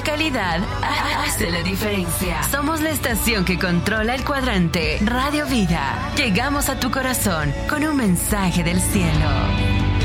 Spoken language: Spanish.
la calidad hace la diferencia. Somos la estación que controla el cuadrante. Radio Vida. Llegamos a tu corazón con un mensaje del cielo.